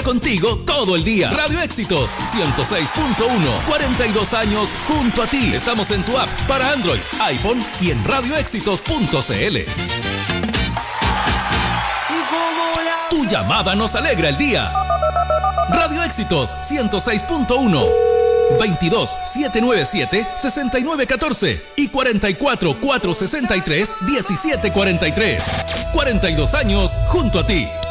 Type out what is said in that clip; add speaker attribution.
Speaker 1: contigo todo el día. Radio Éxitos 106.1, 42 años junto a ti. Estamos en tu app para Android, iPhone y en radioéxitos.cl. Tu llamada nos alegra el día. Radio Éxitos 106.1, 22 797 6914 y 44 463 1743. 42 años junto a ti.